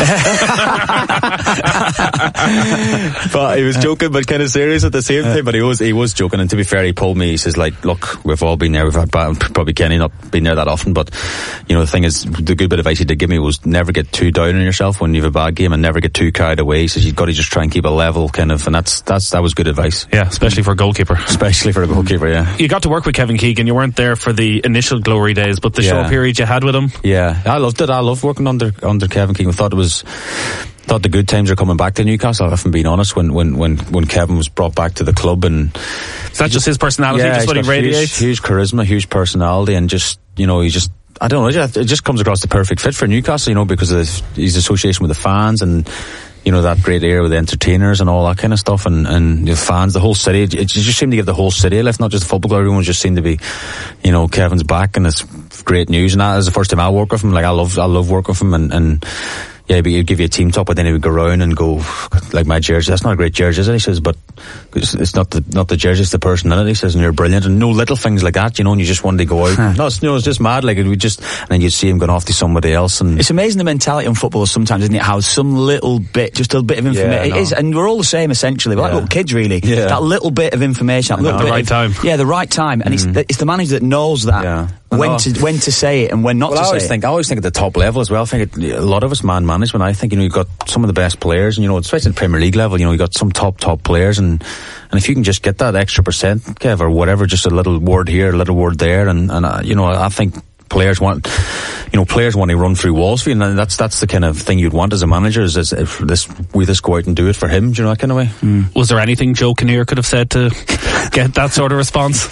But he was joking, but kind of serious at the same time. But he was joking, and to be fair, he pulled me. He says, look, we've all been there. We've had probably Kenny not been there that often, but the thing is, the good bit of advice he did give me was never get too down on yourself when you have a bad game, and never get too carried away. He says you've got to just try and keep a level, and that was good advice. Yeah, especially for a goalkeeper. Yeah. You got to work with Kevin Keegan. You weren't there for the initial glory days, but the short period you had with him. Yeah, I loved it. I loved working under Kevin Keegan. Thought the good times are coming back to Newcastle, if I'm being honest, when Kevin was brought back to the club. And is that just his personality, just what he radiates? Huge charisma, huge personality, and just, I don't know, it just comes across the perfect fit for Newcastle, because of his association with the fans and, that great era with the entertainers and all that kind of stuff, and the fans, the whole city, it just seemed to give the whole city a lift, not just the football club. Everyone just seemed to be, Kevin's back, and it's great news. And that is the first time I work with him. I love working with him, and he'd give you a team talk, but then he would go around and go, like, my jersey, that's not a great jersey, is it? He says, but it's not the jersey, it's the personality. He says, and you're brilliant, and no little things like that, and you just wanted to go out. No, it's just mad, and then you'd see him going off to somebody else. And it's amazing the mentality on footballers sometimes, isn't it? How some little bit, just a bit of information, it is, and we're all the same essentially, we're like little kids really. Yeah. That little bit of information, that little bit the right time. Yeah, the right time, and it's the manager that knows that. Yeah. When to say it and when not to say it. I always think at the top level as well. I think a lot of us man management. I think you've got some of the best players, and especially at the Premier League level, you've got some top players, and if you can just get that extra percent, Kev, or whatever, just a little word here, a little word there, and I think players want to run through walls for you, and that's the kind of thing you'd want as a manager, is if we just go out and do it for him, that kind of way. Was there anything Joe Kinnear could have said to get that sort of response?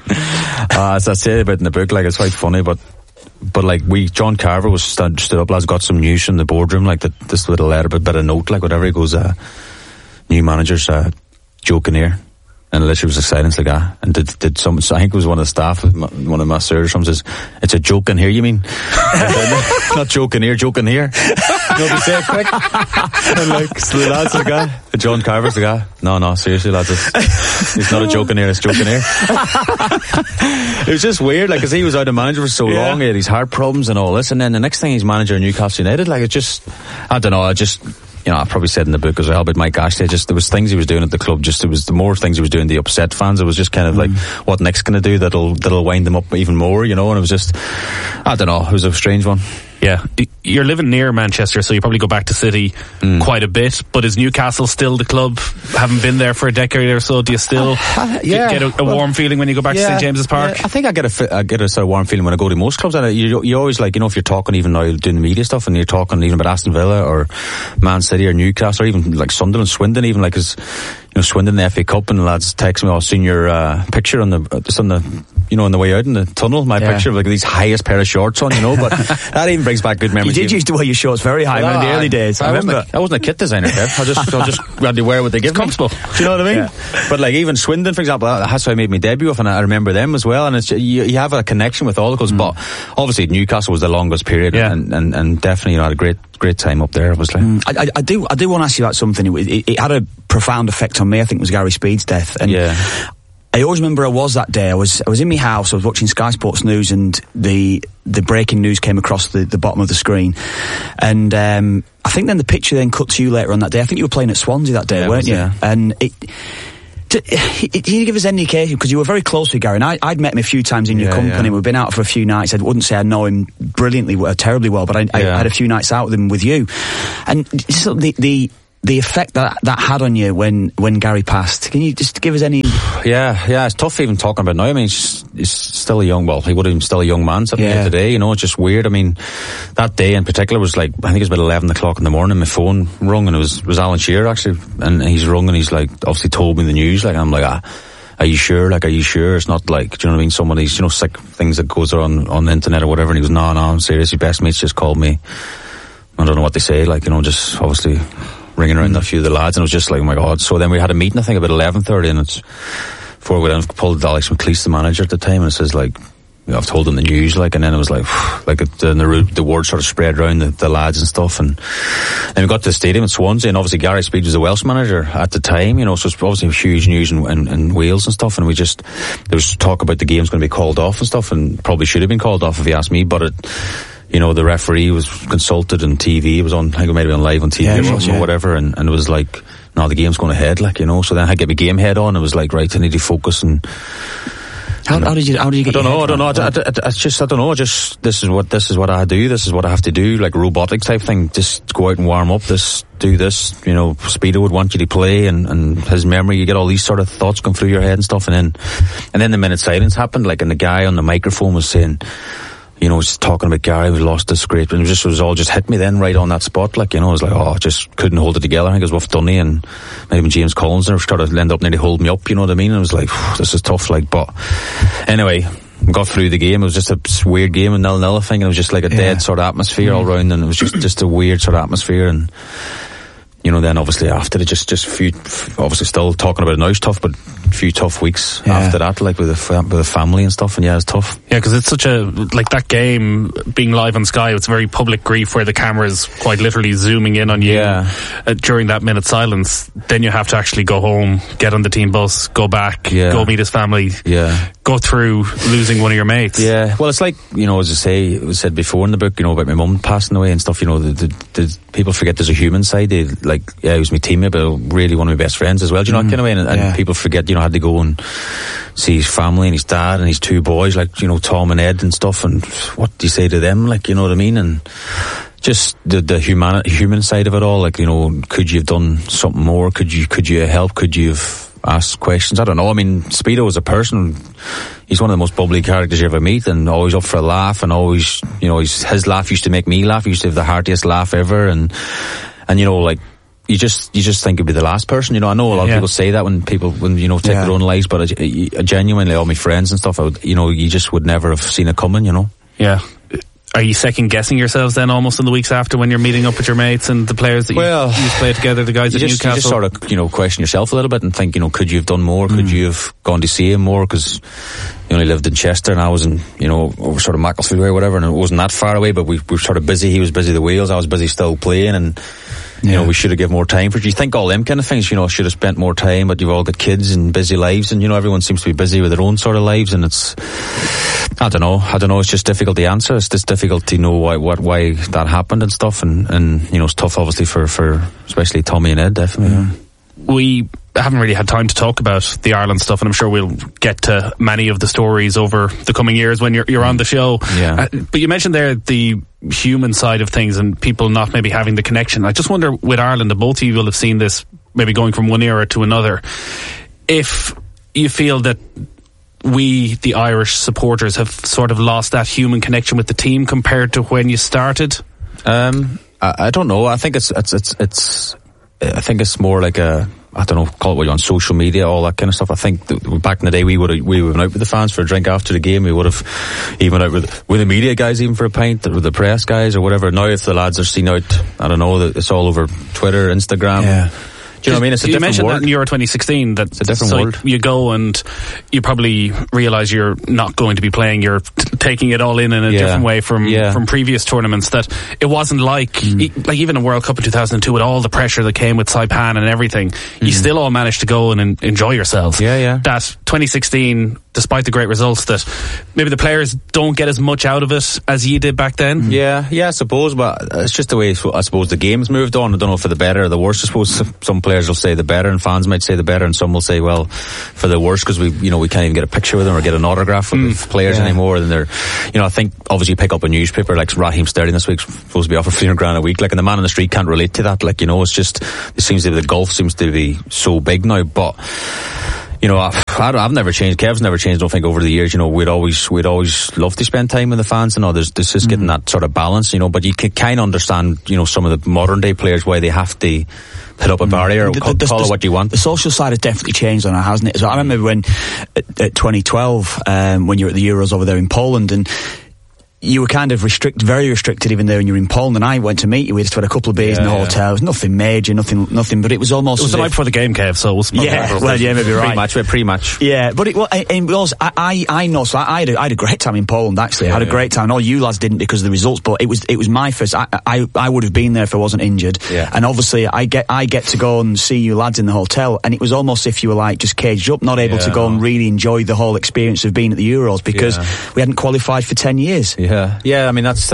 As I say about in the book, it's quite funny, but John Carver was stood up, lads, got some news from the boardroom, this little letter, bit of note, whatever. He goes, new manager's Joe Kinnear. And literally was a silence like that. And did some, so I think it was one of the staff, one of my surgeons, says, it's a joke in here, you mean? Not joking here, joking here. Nobody say it quick. And so the lads, the guy, John Carver's the guy. No, seriously, lads, it's not a joke in here, it's joking here. It was just weird, because he was out of manager for so long, he had his heart problems and all this, and then the next thing he's manager of Newcastle United, I don't know, I probably said in the book as well, but Mike Ashley, there was things he was doing at the club, it was the more things he was doing, the upset fans, it was just kind of what Nick's going to do that'll wind them up even more, and it was just, I don't know, it was a strange one. Yeah, you're living near Manchester, so you probably go back to City quite a bit, but is Newcastle still the club? Haven't been there for a decade or so, do you still get a warm feeling when you go back to St James's Park? I think I get a sort of warm feeling when I go to most clubs, and you always if you're talking even now doing the media stuff, and you're talking even about Aston Villa or Man City or Newcastle, or even Sunderland, Swindon, even cause Swindon, the FA Cup, and the lads text me, seen your picture on the on the way out in the tunnel, my picture of like these highest pair of shorts on, but that even brings back good memories. You did used to wear your shorts very high in the early days. I remember. I wasn't a kit designer, Kev. I just had to wear what they give me. Comfortable. Do you know what I mean? Yeah. But like even Swindon, for example, that's how I made my debut with, and I remember them as well. And it's you have a connection with all of those. But obviously Newcastle was the longest period, and definitely had a great time up there. Obviously, I do want to ask you about something. It had a profound effect on me. I think it was Gary Speed's death, and I always remember I was that day. I was in my house. I was watching Sky Sports News, and the breaking news came across the bottom of the screen. And I think then the picture then cut to you later on that day. I think you were playing at Swansea that day, weren't you? Yeah. And did you give us any indication? Because you were very close with Gary, and I'd met him a few times in your company. We've been out for a few nights. I wouldn't say I know him brilliantly, terribly well, but I had a few nights out with him with you. And so the effect that had on you when Gary passed. Can you just give us any? Yeah, it's tough even talking about now. I mean, he's still a young, he would have been still a young man sitting here today, it's just weird. I mean, that day in particular was like, I think it was about 11 o'clock in the morning, my phone rung, and it was Alan Shearer actually, and he's rung and he's like, obviously told me the news, like, I'm like, are you sure? Like, are you sure? It's not like, do you know what I mean? Some of these, sick things that goes on the internet or whatever, and he goes, no, I'm serious, your best mates just called me. I don't know what they say, like, just obviously ringing around a few of the lads, and it was just like, oh my God. So then we had a meeting, I think about 11:30, and it's before we went, pulled Alex McLeish, the manager at the time, and it says like, I've told him the news, like, and then it was like the word sort of spread around the lads and stuff, and then we got to the stadium in Swansea, and obviously Gary Speed was the Welsh manager at the time, so it's obviously huge news in Wales and stuff, and there was talk about the game's going to be called off and stuff, and probably should have been called off if you asked me, but the referee was consulted on TV. It was on, I think it might have been live on TV or whatever, and it was like, no, the game's going ahead, like, so then I had to get my game head on. It was like, right, I need to focus. And how did you get? I don't know. I don't know. Just this is what I do. This is what I have to do. Like a robotics type thing. Just go out and warm up. Do this. Speedo would want you to play, and his memory. You get all these sort of thoughts going through your head and stuff, and then the minute silence happened. Like, and the guy on the microphone was saying, was talking about Gary, we lost the scrape, and it was all just hit me then right on that spot. Like, I was like, I just couldn't hold it together. I think it was with Dunny and maybe even James Collins there started to end up nearly holding me up, you know what I mean? And I was like, this is tough, like, but anyway, got through the game. It was just a weird game, a 0-0 thing, and it was just like a dead sort of atmosphere all round, and it was just a weird sort of atmosphere, and then obviously after it, just a few, obviously still talking about it now is tough, but a few tough weeks after that, like with the family and stuff, and it's tough. Yeah, because it's such like that game being live on Sky, it's very public grief where the camera's quite literally zooming in on you during that minute silence. Then you have to actually go home, get on the team bus, go back, go meet his family, go through losing one of your mates. Yeah, well, it's like, as I say, it was said before in the book, about my mum passing away and stuff, the people forget there's a human side. He was my teammate, but really one of my best friends as well, do you know, that kind of way, and people forget, had to go and see his family and his dad and his two boys, like, Tom and Ed and stuff, and what do you say to them, like, you know what I mean, and just the human side of it all, like, could you have done something more, could you help, could you have asked questions, I don't know. I mean, Speedo as a person, he's one of the most bubbly characters you ever meet, and always up for a laugh, and always, his laugh used to make me laugh. He used to have the heartiest laugh ever, and like, you just think it'd be the last person, I know a lot of people say that when take their own lives, but I genuinely, all my friends and stuff, you just would never have seen it coming, Yeah. Are you second guessing yourselves then almost in the weeks after when you're meeting up with your mates and the players that you play together, the guys at Newcastle? You just sort of, question yourself a little bit and think, could you have done more? Could you have gone to see him more? Because you only lived in Chester and I was in, over sort of Macclesfield way or whatever, and it wasn't that far away, but we were sort of busy. He was busy the Wales, I was busy still playing, and we should have given more time for it. You think all them kind of things, should have spent more time, but you've all got kids and busy lives, and everyone seems to be busy with their own sort of lives, and it's, I don't know, it's just difficult to answer. It's just difficult to know why that happened and stuff, and it's tough obviously for especially Tommy and Ed, definitely. We haven't really had time to talk about the Ireland stuff, and I'm sure we'll get to many of the stories over the coming years when you're on the show. But you mentioned there the human side of things and people not maybe having the connection. I just wonder, with Ireland, and both of you will have seen this maybe going from one era to another, if you feel that we, the Irish supporters, have sort of lost that human connection with the team compared to when you started. I don't know. I think it's more like I don't know, call it what you want, social media, all that kind of stuff. I think back in the day we would have been out with the fans for a drink after the game. We would have even out with the media guys even for a pint, with the press guys or whatever. Now if the lads are seen out, I don't know, it's all over Twitter, Instagram. Yeah. Do you know what I mean? It's a different mentioned world. that in Euro 2016 that it's a different world. You go and you probably realise you're not going to be playing. You're taking it all in a different way from previous tournaments. That it wasn't like even a World Cup in 2002 with all the pressure that came with Saipan and everything. You still all managed to go and enjoy yourselves. Yeah. That 2016, despite the great results, that maybe the players don't get as much out of it as you did back then. Yeah, I suppose, but it's just the way I suppose the game's moved on. I don't know for the better or the worse. I suppose some players will say the better and fans might say the better, and some will say, well, for the worse, because we can't even get a picture with them or get an autograph with the players anymore. And they're, I think obviously you pick up a newspaper like Raheem Sterling this week's supposed to be offered $300,000 a week, and the man on the street can't relate to that. It's just, it seems to be, the gulf seems to be so big now. But I've never changed. Kev's never changed. I don't think over the years. We'd always love to spend time with the fans. There's just getting that sort of balance. But you can kind of understand. Some of the modern day players why they have to put up a barrier. Call it what you want. The social side has definitely changed on it, hasn't it? So I remember when at 2012, when you were at the Euros over there in Poland, and you were kind of very restricted even there when you were in Poland, and I went to meet you. We just had a couple of beers in the hotel. It was nothing major, nothing, but it was almost... It was the night before the game, Kev, so it was... maybe right. Pre-match. Yeah, but it was... I know, so I had a great time in Poland, actually. I had a great time. All you lads didn't because of the results, but it was my first... I would have been there if I wasn't injured. Yeah. And obviously, I get to go and see you lads in the hotel, and it was almost if you were just caged up, not able to go and really enjoy the whole experience of being at the Euros, because we hadn't qualified for 10 years. Yeah, I mean, that's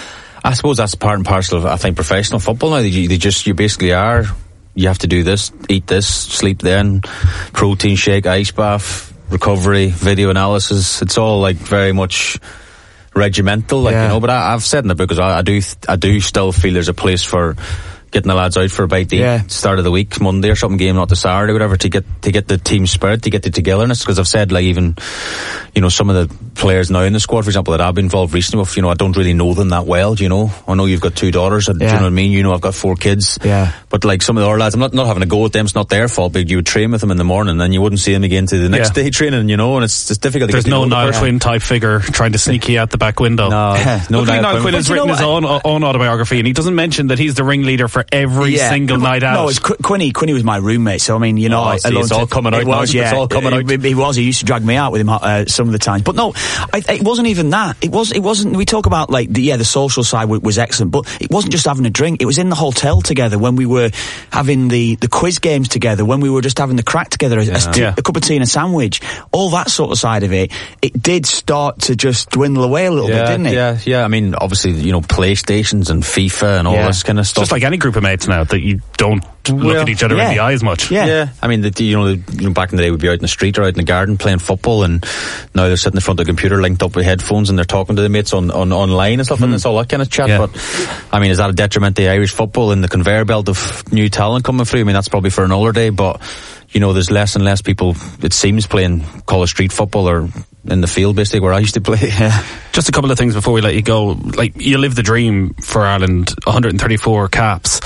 I suppose that's part and parcel of, I think, professional football now. You basically are, you have to do this, eat this, sleep then, protein shake, ice bath, recovery, video analysis. It's all very much regimental, but I've said in the book, because I do still feel there's a place for getting the lads out for a bite to eat, start of the week, Monday or something, game not the Saturday, whatever, to get the team spirit, to get the togetherness. Because I've said, even, some of the players now in the squad, for example, that I've been involved recently with, I don't really know them that well, I know you've got 2 daughters, do you know what I mean? I've got 4 kids. Yeah. But some of the other lads, I'm not having a go at them, it's not their fault, but you would train with them in the morning, and then you wouldn't see them again to the next day training, and it's difficult to There's get no Niall Quinn type figure trying to sneak you out the back window. No Niall Quinn has written his own autobiography, and he doesn't mention that he's the ringleader for every single night out. No, it's Quinny was my roommate, so I mean, it's all coming out now. It's all coming out. He used to drag me out with him some of the times. But no, it wasn't even that. It wasn't, we talk about the social side was excellent, but it wasn't just having a drink. It was in the hotel together when we were having the quiz games together, when we were just having the crack together, a cup of tea and a sandwich, all that sort of side of it. It did start to just dwindle away a little bit, didn't it? Yeah. I mean, obviously, PlayStations and FIFA and all this kind of stuff. Just like any group of mates now that you don't look at each other in the eye as much. Yeah. I mean, back in the day we'd be out in the street or out in the garden playing football, and now they're sitting in front of the computer linked up with headphones and they're talking to the mates on online and stuff, and it's all that kind of chat. But I mean, is that a detriment to Irish football and the conveyor belt of new talent coming through? I mean, that's probably for another day, but there's less and less people, it seems, playing call it street football or in the field, basically, where I used to play. Just a couple of things before we let you go. You live the dream for Ireland, 134 caps.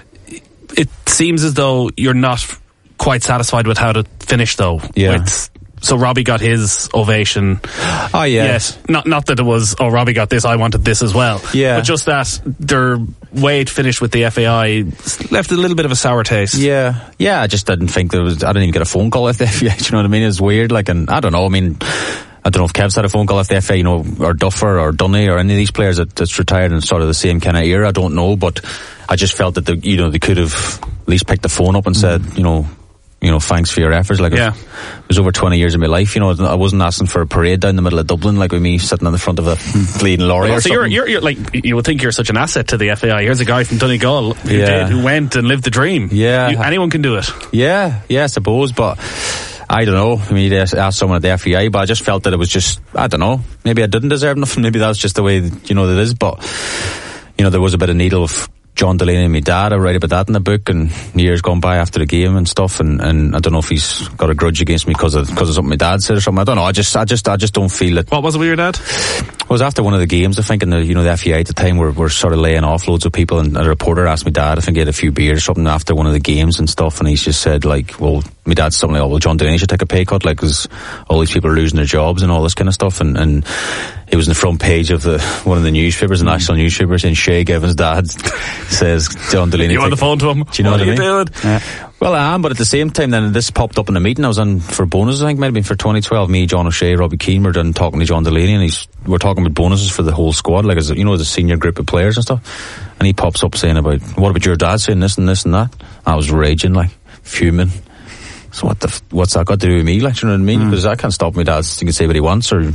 It seems as though you're not quite satisfied with how to finish, though. Yeah. So Robbie got his ovation. Oh, yeah. Yes. Not that it was, Robbie got this, I wanted this as well. Yeah. But just that their way it finished with the FAI left a little bit of a sour taste. Yeah. I just didn't think I didn't even get a phone call at the FAI, do you know what I mean? It was weird, and I don't know, I don't know if Kev's had a phone call off the FA, or Duffer or Dunny or any of these players that's retired in sort of the same kind of era. I don't know, but I just felt that they could have at least picked the phone up and said, thanks for your efforts. It was over 20 years of my life. I wasn't asking for a parade down the middle of Dublin, with me sitting on the front of a bleeding lorry. Well, or so something. you're you would think you're such an asset to the FAI. Here's a guy from Donegal who went and lived the dream. Yeah, anyone can do it. Yeah, I suppose, but I don't know. I mean, you'd ask someone at the FAI, but I just felt that it was just, I don't know. Maybe I didn't deserve nothing. Maybe that's just the way that it is. But there was a bit of needle of John Delaney and my dad. I write about that in the book, and years gone by after the game and stuff, and I don't know if he's got a grudge against me because of something my dad said or something. I don't know. I just don't feel it. What was it with your dad? It was after one of the games, I think, in the FEI at the time, we're sort of laying off loads of people, and a reporter asked my dad, I think he had a few beers or something after one of the games and stuff, and he's just said, like, well, my dad's something like, oh, well, John Delaney should take a pay cut, like, because all these people are losing their jobs and all this kind of stuff, and it was in the front page of one of the newspapers, the national newspapers, and Shay Given's dad says, John Delaney. You on the phone to him? Do you know what I mean? Doing? Well, I am, but at the same time, then this popped up in a meeting I was on for bonuses, I think, might have been for 2012. Me, John O'Shea, Robbie Keane were done talking to John Delaney, and we're talking about bonuses for the whole squad, like, as a senior group of players and stuff. And he pops up saying what about your dad saying this and this and that? I was raging, like, fuming. So what's that got to do with me? Like, you know what I mean? Because I can't stop my dad. He can say what he wants, or,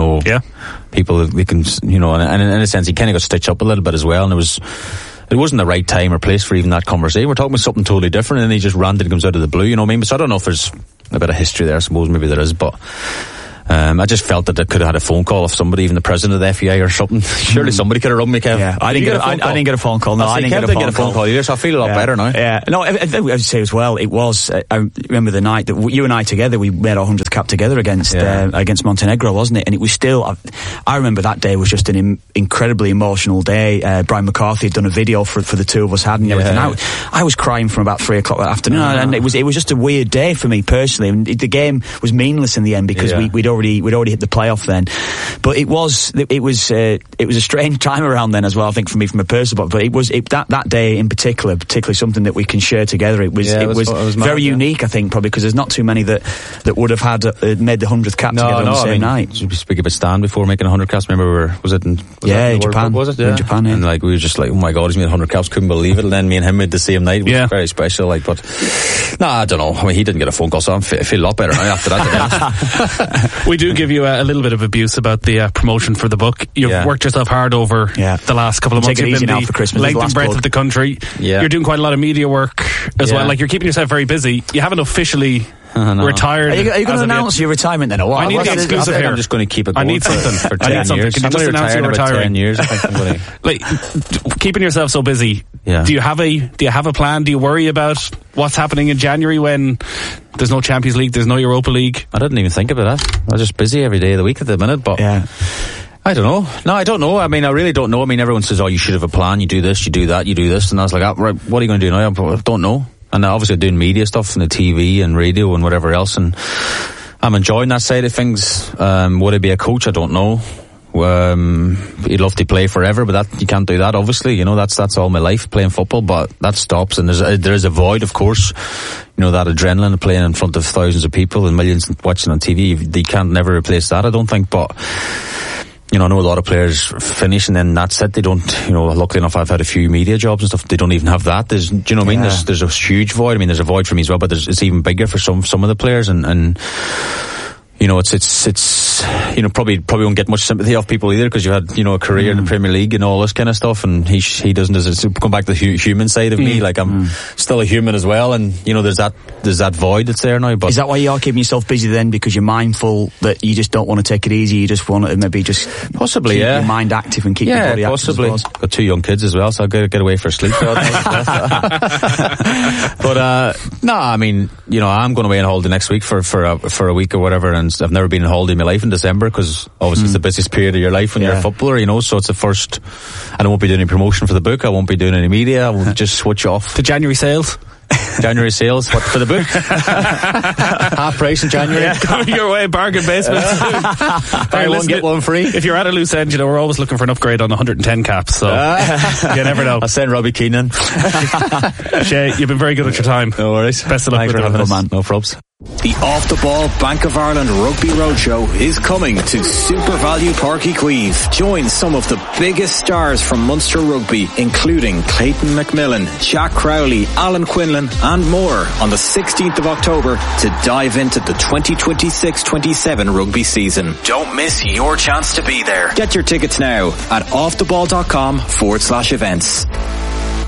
people, they can, and in a sense, he kind of got stitched up a little bit as well, and it wasn't the right time or place for even that conversation. We're talking about something totally different, and he just randomly comes out of the blue, you know what I mean? So I don't know if there's a bit of history there. I suppose maybe there is, but I just felt that I could have had a phone call of somebody, even the president of the FEI or something. Surely somebody could have run me, Kev. Yeah, I didn't get a phone call. No, I didn't get a phone call either, so I feel a lot better now. Yeah, no, I would say as well, it was, I remember the night that you and I together, we made our 100th cap together against Montenegro, wasn't it? And it was still, I remember that day was just an incredibly emotional day. Brian McCarthy had done a video for the two of us had and everything. I was crying from about 3 o'clock that afternoon, and it was just a weird day for me personally. And the game was meaningless in the end because we'd already hit the playoff then, but it was a strange time around then as well, I think, for me from a personal, but that day in particularly something that we can share together. It was very unique, I think, probably because there's not too many that would have had made the 100th cap together on the same night. We speak about Stan before making 100 caps. Remember, was it in Japan? Was it? In Japan, and like we were just like, oh my god, he's made 100 caps, couldn't believe it. And then me and him made the same night. It was very special. Like, but I don't know. I mean, he didn't get a phone call, so I feel a lot better now after that. We do give you a little bit of abuse about the promotion for the book. You've worked yourself hard over the last couple of months. Take it easy now for Christmas. Length and breadth of the country. Yeah. You're doing quite a lot of media work as well. Like, you're keeping yourself very busy. You haven't officially retired. Are you going to announce your retirement then, or what? I need the exclusive here. I'm just going to keep it going. I need something for 10 years. Can you just announce you're retiring? 10 years, I think I'm going to... Like, keeping yourself so busy. Yeah. Do you have a plan? Do you worry about what's happening in January when there's no Champions League, there's no Europa League? I didn't even think about that. I'm just busy every day of the week at the minute, but I don't know. No, I don't know. I mean, I really don't know. I mean, everyone says, oh, you should have a plan. You do this, you do that, you do this. And I was like, right, what are you going to do now? I don't know. And obviously I'm doing media stuff and the TV and radio and whatever else. And I'm enjoying that side of things. Would I be a coach? I don't know. You'd love to play forever, but you can't do that, obviously. You know, that's all my life, playing football, but that stops. And there is a void, of course. You know, that adrenaline of playing in front of thousands of people and millions watching on TV. They can't never replace that, I don't think. But, you know, I know a lot of players finish and then that's it. They don't, you know, luckily enough I've had a few media jobs and stuff. They don't even have that. Do you know what I mean? There's a huge void. I mean, there's a void for me as well, but it's even bigger for some of the players and you know, it's you know, probably won't get much sympathy off people either because you had, you know, a career in the Premier League and all this kind of stuff, and he doesn't. It's come back to the human side of me. Like, I'm still a human as well, and you know, there's that void that's there now. But is that why you are keeping yourself busy then? Because you're mindful that you just don't want to take it easy. You just want to maybe just possibly keep your mind active and keep your body possibly. active. Got 2 young kids as well, so I got to get away for a sleep. But no, I mean, you know, I'm going away on holiday next week for a week or whatever, and I've never been on holiday in my life in December because obviously it's the busiest period of your life when you're a footballer, you know, so it's the first. I won't be doing any promotion for the book, I won't be doing any media, I will just switch off. The January sales? January sales, what, for the book? Half price in January. Coming your way, bargain basement. Buy one, get one free. If you're at a loose end, you know, we're always looking for an upgrade on 110 caps, so you never know. I'll send Robbie Keane in. Shay, you've been very good at your time. No worries. Best of luck with having us, man. No probs. The Off the Ball Bank of Ireland Rugby Roadshow is coming to Super Value Park Queeve. Join some of the biggest stars from Munster Rugby, including Clayton McMillan, Jack Crowley, Alan Quinlan and more on the 16th of October to dive into the 2026-27 rugby season. Don't miss your chance to be there. Get your tickets now at offtheball.com/events.